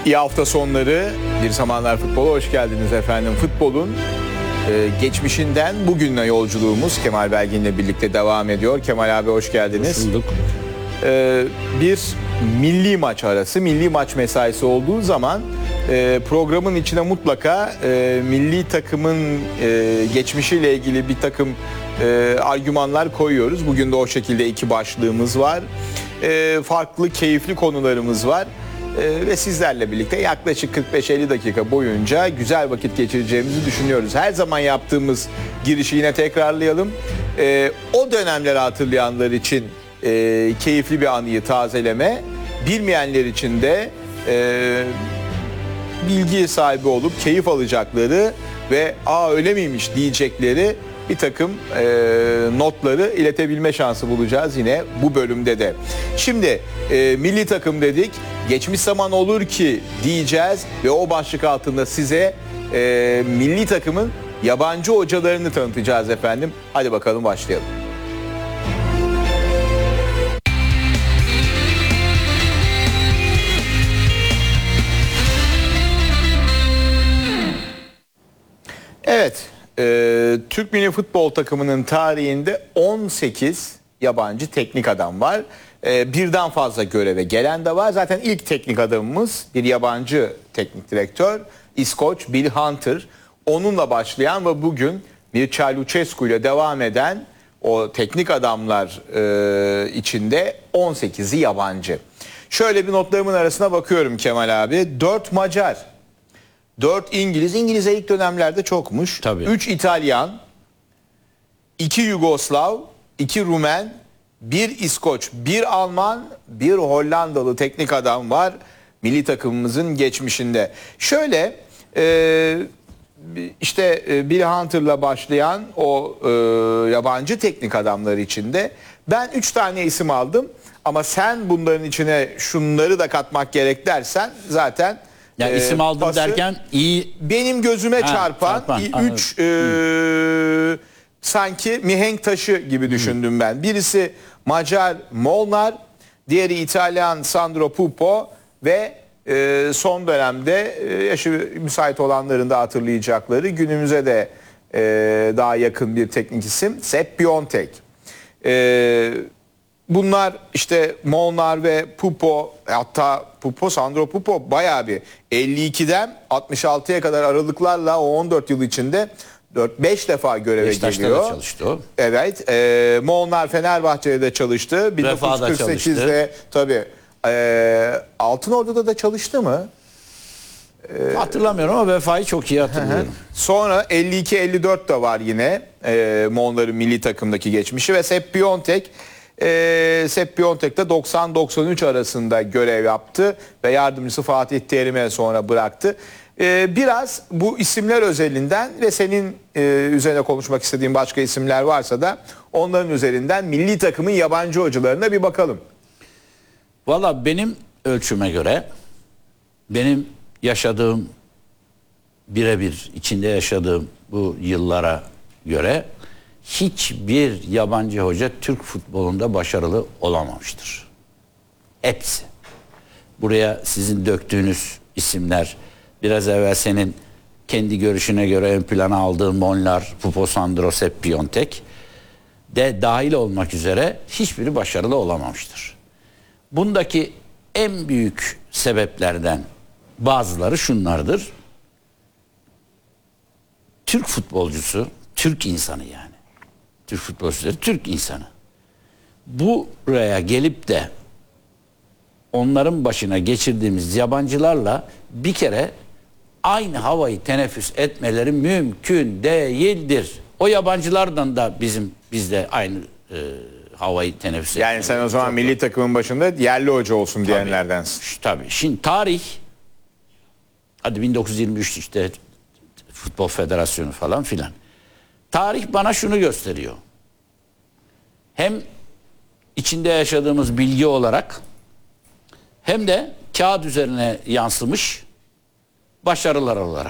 İyi hafta sonları, Bir Zamanlar Futbol'a hoş geldiniz efendim. Futbolun geçmişinden bugüne yolculuğumuz Kemal Belgin'le birlikte devam ediyor. Kemal abi hoş geldiniz. Hoş bulduk. Bir milli maç arası, milli maç mesaisi olduğu zaman programın içine mutlaka milli takımın geçmişiyle ilgili bir takım argümanlar koyuyoruz. Bugün de o şekilde iki başlığımız var. Farklı, keyifli konularımız var. Ve sizlerle birlikte yaklaşık 45-50 dakika boyunca güzel vakit geçireceğimizi düşünüyoruz. Her zaman yaptığımız girişi yine tekrarlayalım. O dönemleri hatırlayanlar için keyifli bir anıyı tazeleme, bilmeyenler için de bilgi sahibi olup keyif alacakları ve "Aa öyle miymiş" diyecekleri bir takım notları iletebilme şansı bulacağız yine bu bölümde de. Şimdi milli takım dedik, geçmiş zaman olur ki diyeceğiz ve o başlık altında size milli takımın yabancı hocalarını tanıtacağız efendim. Hadi bakalım başlayalım. Evet. Türk milli futbol takımının tarihinde 18 yabancı teknik adam var. Birden fazla göreve gelen de var. Zaten ilk teknik adamımız bir yabancı teknik direktör, İskoç Bill Hunter. Onunla başlayan ve bugün Mircea Lucescu ile devam eden o teknik adamlar içinde 18'i yabancı. Şöyle bir notlarımın arasına bakıyorum Kemal abi. 4 Macar, 4 İngiliz. İngilizce ilk dönemlerde çokmuş. Tabii. 3 İtalyan, 2 Yugoslav, 2 Rumen, 1 İskoç, 1 Alman, 1 Hollandalı teknik adam var milli takımımızın geçmişinde. Şöyle işte Bill Hunter'la başlayan o yabancı teknik adamlar içinde ben 3 tane isim aldım. Ama sen bunların içine şunları da katmak gerek dersen zaten... Ya isim aldım derken iyi... Benim gözüme çarpan 3 sanki mihenk taşı gibi düşündüm ben. Birisi Macar Molnar, diğeri İtalyan Sandro Pupo ve son dönemde yaşı müsait olanların da hatırlayacakları günümüze de daha yakın bir teknik isim Sepp Piontek. Bunlar işte Molnar ve Pupo, hatta Sandro Pupo bayağı bir 52'den 66'ya kadar aralıklarla o 14 yıl içinde 4-5 defa göreve geliyor. Da çalıştı o. Evet. Molnar Fenerbahçe'de de çalıştı. 1948'de tabii. Altınordu'da da çalıştı mı? Hatırlamıyorum ama Vefa'yı çok iyi hatırlıyorum. Sonra 52-54 de var yine Molnar'ın milli takımdaki geçmişi ve Sepp Piontek. Sepp Piontek de 90-93 arasında görev yaptı ve yardımcısı Fatih Terim'e sonra bıraktı. Biraz bu isimler özelinden ve senin üzerine konuşmak istediğin başka isimler varsa da onların üzerinden milli takımın yabancı hocalarına bir bakalım. Valla benim ölçüme göre, benim yaşadığım, birebir içinde yaşadığım bu yıllara göre hiçbir yabancı hoca Türk futbolunda başarılı olamamıştır. Hepsi. Buraya sizin döktüğünüz isimler, biraz evvel senin kendi görüşüne göre ön plana aldığın Molnar, Pupo, Sandro, Sepp Piontek de dahil olmak üzere hiçbiri başarılı olamamıştır. Bundaki en büyük sebeplerden bazıları şunlardır. Türk futbolcusu, Türk insanı yani. Türk futbolcuları Türk insanı. Buraya gelip de onların başına geçirdiğimiz yabancılarla bir kere aynı havayı teneffüs etmeleri mümkün değildir. O yabancılardan da bizde aynı havayı teneffüs etmeleri. Yani sen o zaman milli takımın başında yerli hoca olsun diyenlerdensin. Tabii. Şimdi tarih, hadi 1923 işte Futbol Federasyonu falan filan. Tarih bana şunu gösteriyor. Hem içinde yaşadığımız bilgi olarak hem de kağıt üzerine yansımış başarılar olarak.